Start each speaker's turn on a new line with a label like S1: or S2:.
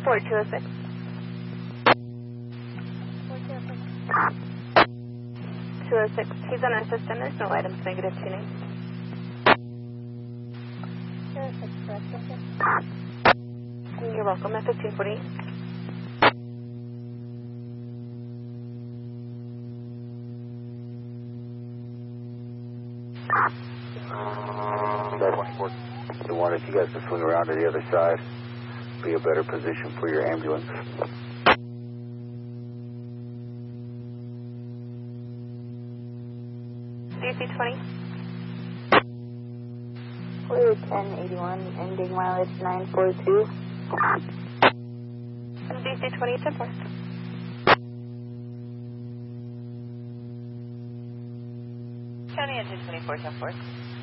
S1: 4206. 206. He's on our system. There's no items negative to name.
S2: 206, correct.
S1: You're welcome. At 1548.
S3: They wanted you guys to swing around to the other side. Be a better position for your ambulance.
S1: DC-20.
S2: Clear 1081, ending mileage 942.
S1: DC-20, 10-4.
S4: County engine 24, 10-4.